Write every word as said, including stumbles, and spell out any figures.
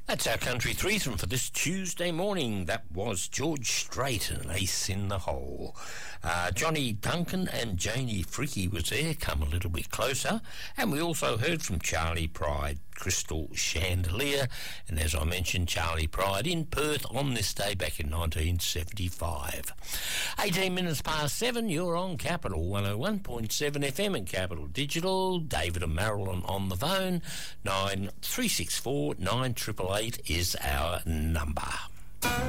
That's our country threesome for this Tuesday morning. That was George Strait and an ace in the hole. Uh, Johnny Duncan and Janie Freaky was there, come a little bit closer. And we also heard from Charlie Pride, Crystal Chandelier. And as I mentioned, Charlie Pride in Perth on this day back in nineteen seventy-five. eighteen minutes past seven, you're on Capital one oh one point seven F M and Capital Digital. David and Marilyn on the phone. nine three six four nine eight eight eight is our number.